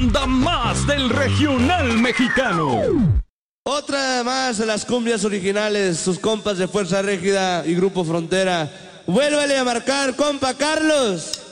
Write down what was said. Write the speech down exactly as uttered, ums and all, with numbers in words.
banda más del regional mexicano. Otra más de las cumbias originales, sus compas de Fuerza Régida y Grupo Frontera. Vuélvale a marcar, compa Carlos.